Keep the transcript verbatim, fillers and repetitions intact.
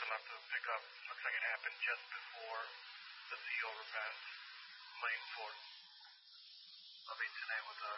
enough to pick up. Looks like it happened just before the sea overpass, lane four. I'll be today with a